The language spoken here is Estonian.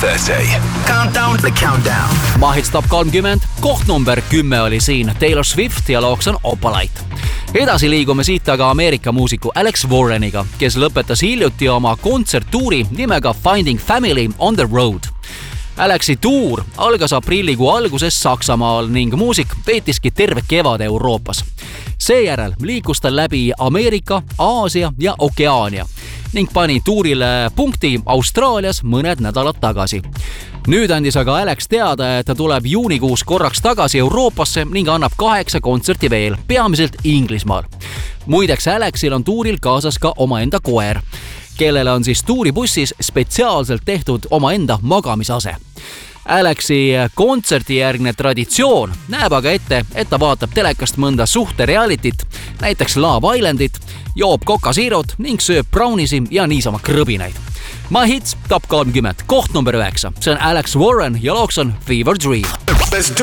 30. Countdown, the countdown. Mahits Top 30, koht number 10 oli siin Taylor Swift ja looks on Opalite. Edasi liigume siit aga Ameerika muusiku Alex Warreniga, kes lõpetas hiljuti oma kontserttuuri nimega Finding Family on the Road. Alexi tuur algas aprillikuu alguses Saksamaal ning muusik veetiski terve kevad Euroopas. Seejärel liikus ta läbi Ameerika, Aasia ja Okeaania ning pani tuurile punkti Austraalias mõned nädalad tagasi. Nüüd andis aga Alex teada, et ta tuleb juunikuus korraks tagasi Euroopasse ning annab 8 kontserti veel, peamiselt Inglismaal. Muideks Alexil on tuuril kaasas ka omaenda koer, kellele on siis tuuribussis spetsiaalselt tehtud omaenda magamisase. Alexi kontsertijärgne traditsioon näeb aga ette, et ta vaatab telekast mõnda suhterealitit, näiteks Love Islandit, joob kokasiirot ning sööb brownisi ja niisama krõbinaid. Mahits Top 30, koht number 9. See on Alex Warren ja looks on Fever Dream.